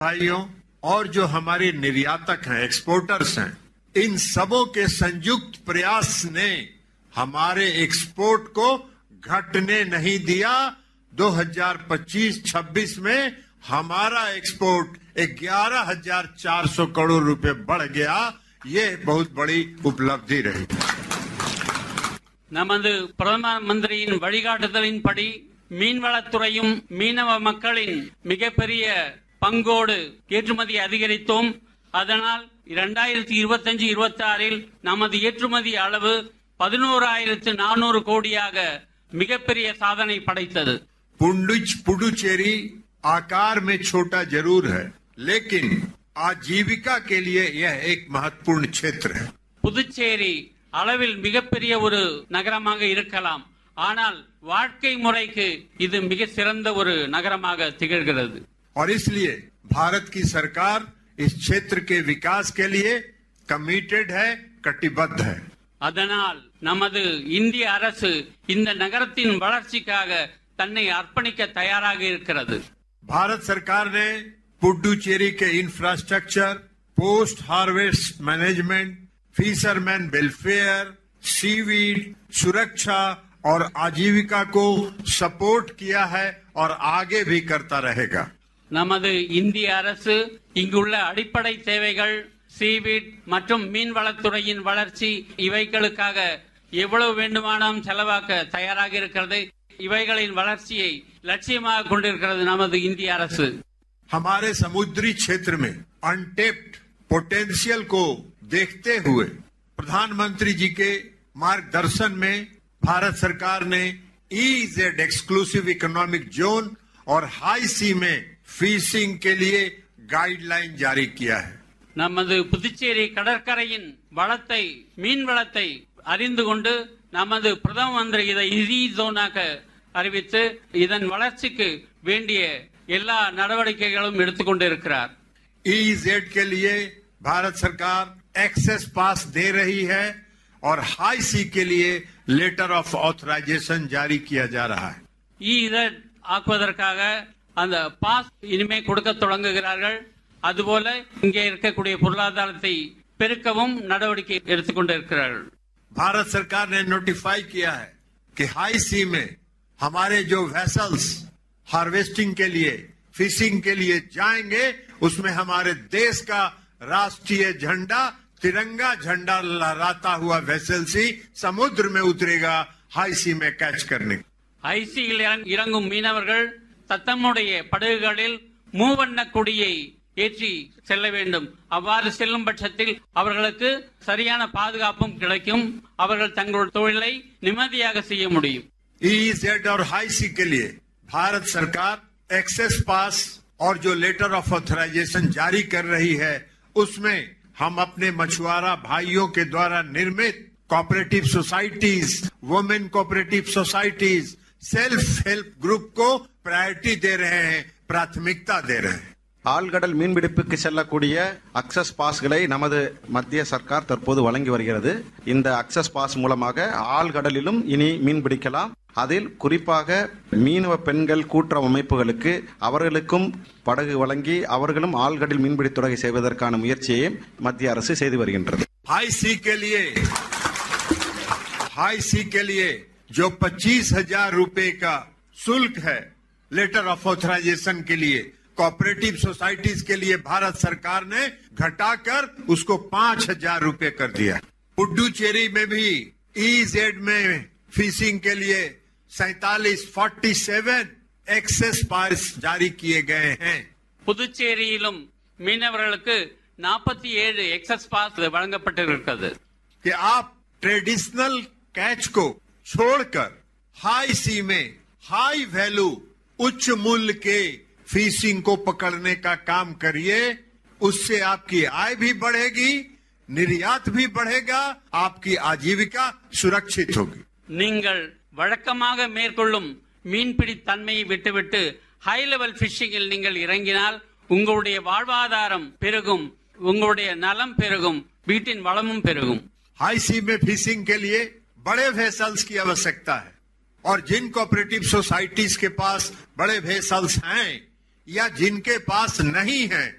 भाइयों और जो हमारे निर्यातक हैं, एक्सपोर्टर्स हैं, इन सबों के संयुक्त प्रयास ने हमारे एक्सपोर्ट को घटने नहीं दिया। 2025-26 में हमारा एक्सपोर्ट 11,400 करोड़ रुपए बढ़ गया। ये बहुत बड़ी उपलब्धि रही। நமது பிரதம மந்திரியின் வழிகாட்டுதலின்படி மீன்வளத்துறையும் மீனவ மக்களின் மிகப்பெரிய பங்கோடு ஏற்றுமதி அதிகரித்தோம். அதனால் 2025-26 நமது ஏற்றுமதி அளவு 11,400 கோடியாக மிகப்பெரிய சாதனை படைத்தது. पुडुचेरी आकार में छोटा जरूर है, लेकिन आजीविका के लिए यह एक महत्वपूर्ण क्षेत्र है. புதுச்சேரி அளவில் மிகப்பெரிய ஒரு நகரமாக இருக்கலாம், ஆனால் வாழ்க்கை முறைக்கு இது மிக சிறந்த ஒரு நகரமாக திகழ்கிறது. और इसलिए भारत की सरकार इस क्षेत्र के विकास के लिए कमिटेड है, कटिबद्ध है. அதனால் நமது இந்திய அரசு இந்த நகரத்தின் வளர்ச்சிக்காக தன்னை அர்ப்பணிக்க தயாராக இருக்கிறது. भारत सरकार ने पुडुचेरी के infrastructure, post harvest management, fisherman welfare, seaweed, सुरक्षा और आजीविका को सपोर्ट किया है और आगे भी करता रहेगा. நமது இந்திய அரசு இங்குள்ள அடிப்படை தேவைகள், சீவீட் மற்றும் மீன்வளத்துறையின் வளர்ச்சி இவைகளுக்காக எவ்வளவு வேண்டுமானாலும் செலவாக்க தயாராக இருக்கிறது. இவைகளின் வளர்ச்சியை லட்சியமாக கொண்டிருக்கிறது நமது இந்திய அரசு. हमारे समुद्री क्षेत्र में अनटेप्ड पोटेंशियल को देखते हुए प्रधानमंत्री जी के मार्गदर्शन में भारत सरकार ने EEZ एक्सक्लूसिव इकोनॉमिक जोन और हाई सी में फिशिंग के लिए गाइडलाइन जारी किया है. நமது புதுச்சேரி கடற்கரையின் வளத்தை, மீன் வளத்தை அறிந்து கொண்டு நமது பிரதம மந்திரி இதை இ ஜோனாக அறிவித்து இதன் வளர்ச்சிக்கு வேண்டிய எல்லா நடவடிக்கைகளும் எடுத்துக்கொண்டு இருக்கிறார். EEZ के लिए भारत सरकार एक्सेस पास दे रही है और हाई सी के लिए लेटर ऑफ ऑथराइजेशन जारी किया जा रहा है. EEZ ஆக்குவதற்காக அந்த பாஸ் இனிமே கொடுக்க தொடங்குகிறார்கள். அதுபோல இங்கே இருக்கக்கூடிய பொருளாதாரத்தை பெருக்கவும் நடவடிக்கை எடுத்துக்கொண்டு இருக்கிறார்கள். भारत सरकार ने नोटिफाई किया है कि हाई सी में हमारे जो वेसल्स हार्वेस्टिंग के लिए, फिशिंग के लिए जाएंगे, उसमें हमारे देश का राष्ट्रीय झंडा, तिरंगा झंडा लहराता हुआ वेसल्स ही समुद्र में उतरेगा हाई सी में कैच करने. ஐசியில் இறங்கும் மீனவர்கள் தத்தமுடைய படகுகளில் மூவண்ண கொடியை ஏற்றி செல்ல வேண்டும். அவ்வாறு செல்லும் பட்சத்தில் அவர்களுக்கு சரியான பாதுகாப்பும் கிடைக்கும். அவர்கள் தங்களுடைய தொழிலை நிம்மதியாக செய்ய முடியும். EEZ और हाई सी के लिए भारत सरकार एक्सेस पास और जो लेटर ऑफ ऑथराइजेशन जारी कर रही है, उसमें हम अपने मछुआरा भाइयों के द्वारा निर्मित cooperative societies, women cooperative societies, self help group को प्रायोरिटी दे रहे हैं, प्राथमिकता दे रहे हैं. ஆழ்கடல் மீன்பிடிப்புக்கு செல்லக்கூடிய அக்சஸ் பாஸ்களை நமது மத்திய சர்க்கார் தற்போது வழங்கி வருகிறது. இந்த அக்சஸ் பாஸ் மூலமாக ஆழ்கடலிலும் இனி மீன்பிடிக்கலாம். அதில் குறிப்பாக மீனவ பெண்கள் கூட்டுறவு அமைப்புகளுக்கு அவர்களுக்கும் படகு வழங்கி அவர்களும் ஆழ்கடல் மீன்பிடி தொகை செய்வதற்கான முயற்சியை மத்திய அரசு செய்து வருகின்றது. हाई सी के लिए जो 25,000 रुपए का शुल्क है लेटर ऑफ ऑथराइजेशन के लिए, कोऑपरेटिव सोसाइटीज के लिए भारत सरकार ने घटाकर उसको 5,000 रुपए कर दिया. पुडुचेरी में भी EEZ में फिशिंग के लिए 47 एक्सेस पास जारी किए गए हैं. புதுச்சேரியிலும் மீனவர்களுக்கு 47 எக்ஸஸ் பாஸ் வழங்கப்பட்டிருக்கிறது. कि आप ट्रेडिशनल कैच को छोड़कर हाई सी में हाई वैल्यू, उच्च मूल्य के फिशिंग को पकड़ने का काम करिए. उससे आपकी आय भी बढ़ेगी, निर्यात भी बढ़ेगा, आपकी आजीविका सुरक्षित होगी. நீங்கள் வழக்கமாக மேற்கொள்ளும் மீன்பிடி தன்மையை விட்டுவிட்டு ஹை லெவல் பிஷிங்கில் நீங்கள் இறங்கினால் உங்களுடைய வாழ்வாதாரம் பெருகும், உங்களுடைய நலம் பெருகும், வீட்டின் வளமும் பெருகும். हाई सी में फिशिंग के लिए बड़े वेसल्स की आवश्यकता है और जिन कोऑपरेटिव सोसाइटीज के पास बड़े वेसल्स हैं, या जिनके पास नहीं है